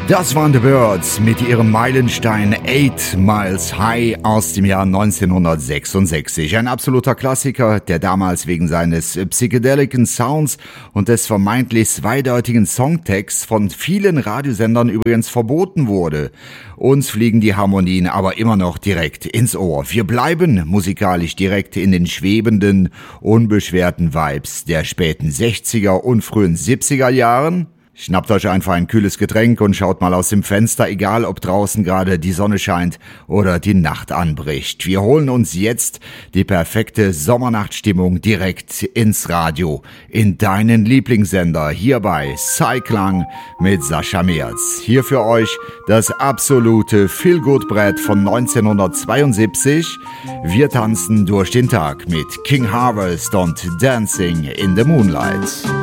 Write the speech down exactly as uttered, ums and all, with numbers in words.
Das waren The Byrds mit ihrem Meilenstein Eight Miles High aus dem Jahr neunzehnhundertsechsundsechzig. Ein absoluter Klassiker, der damals wegen seines psychedelischen Sounds und des vermeintlich zweideutigen Songtexts von vielen Radiosendern übrigens verboten wurde. Uns fliegen die Harmonien aber immer noch direkt ins Ohr. Wir bleiben musikalisch direkt in den schwebenden, unbeschwerten Vibes der späten sechziger und frühen siebziger Jahren. Schnappt euch einfach ein kühles Getränk und schaut mal aus dem Fenster, egal ob draußen gerade die Sonne scheint oder die Nacht anbricht. Wir holen uns jetzt die perfekte Sommernachtstimmung direkt ins Radio, in deinen Lieblingssender, hier bei Cyclang mit Sascha Merz. Hier für euch das absolute Feel-Good-Brett von neunzehnhundertzweiundsiebzig. Wir tanzen durch den Tag mit King Harvest und Dancing in the Moonlight.